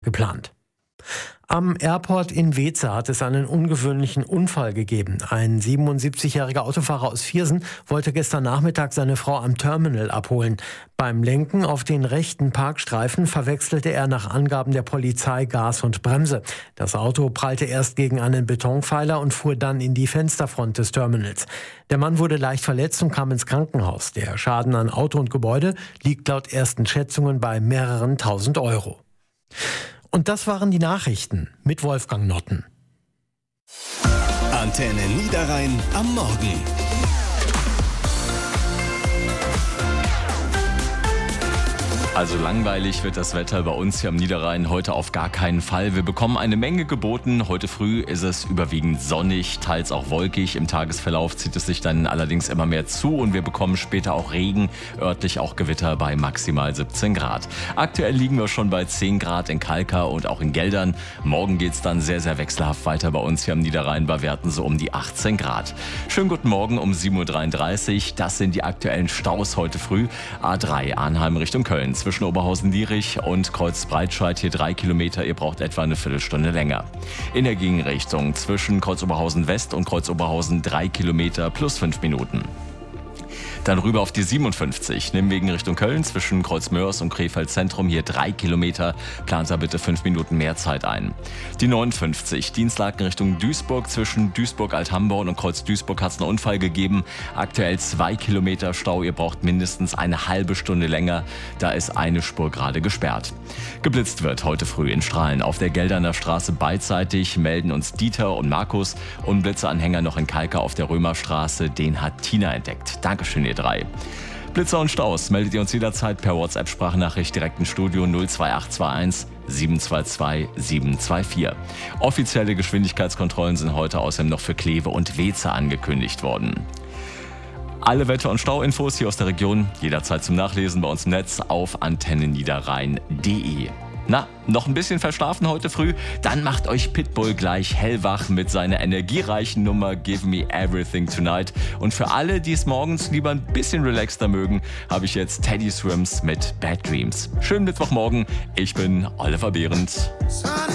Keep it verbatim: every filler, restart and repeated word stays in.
geplant. Am Airport in Weeze hat es einen ungewöhnlichen Unfall gegeben. Ein siebenundsiebzigjähriger Autofahrer aus Viersen wollte gestern Nachmittag seine Frau am Terminal abholen. Beim Lenken auf den rechten Parkstreifen verwechselte er nach Angaben der Polizei Gas und Bremse. Das Auto prallte erst gegen einen Betonpfeiler und fuhr dann in die Fensterfront des Terminals. Der Mann wurde leicht verletzt und kam ins Krankenhaus. Der Schaden an Auto und Gebäude liegt laut ersten Schätzungen bei mehreren tausend Euro. Und das waren die Nachrichten mit Wolfgang Notten. Antenne Niederrhein am Morgen. Also langweilig wird das Wetter bei uns hier am Niederrhein heute auf gar keinen Fall. Wir bekommen eine Menge geboten. Heute früh ist es überwiegend sonnig, teils auch wolkig. Im Tagesverlauf zieht es sich dann allerdings immer mehr zu und wir bekommen später auch Regen, örtlich auch Gewitter bei maximal siebzehn Grad. Aktuell liegen wir schon bei zehn Grad in Kalkar und auch in Geldern. Morgen geht es dann sehr, sehr wechselhaft weiter bei uns hier am Niederrhein bei Werten so um die achtzehn Grad. Schönen guten Morgen um sieben Uhr dreiunddreißig. Das sind die aktuellen Staus heute früh. A drei Arnheim Richtung Köln. Zwischen Oberhausen-Dierich und Kreuz-Breitscheid hier drei Kilometer. Ihr braucht etwa eine Viertelstunde länger. In der Gegenrichtung zwischen Kreuz-Oberhausen-West und Kreuz-Oberhausen drei Kilometer plus fünf Minuten. Dann rüber auf die siebenundfünfzig, Nimwegen Richtung Köln, zwischen Kreuzmörs und Krefeld Zentrum, hier drei Kilometer, plant da bitte fünf Minuten mehr Zeit ein. Die neunundfünfzig, Dienstlaken Richtung Duisburg, zwischen Duisburg-Althamborn und Kreuz-Duisburg hat es einen Unfall gegeben, aktuell zwei Kilometer Stau, ihr braucht mindestens eine halbe Stunde länger, da ist eine Spur gerade gesperrt. Geblitzt wird heute früh in Strahlen auf der Gelderner Straße beidseitig, melden uns Dieter und Markus und Blitzeanhänger noch in Kalkar auf der Römerstraße, den hat Tina entdeckt. Dankeschön, ihr drei. Blitzer und Staus meldet ihr uns jederzeit per WhatsApp-Sprachnachricht direkt ins Studio null zwei acht zwei eins sieben zwei zwei sieben zwei vier. Offizielle Geschwindigkeitskontrollen sind heute außerdem noch für Kleve und Weeze angekündigt worden. Alle Wetter- und Stauinfos hier aus der Region jederzeit zum Nachlesen bei uns im Netz auf antenne niederrhein punkt de. Na, noch ein bisschen verschlafen heute früh? Dann macht euch Pitbull gleich hellwach mit seiner energiereichen Nummer Give Me Everything Tonight. Und für alle, die es morgens lieber ein bisschen relaxter mögen, habe ich jetzt Teddy Swims mit Bad Dreams. Schönen Mittwochmorgen, ich bin Oliver Behrendt.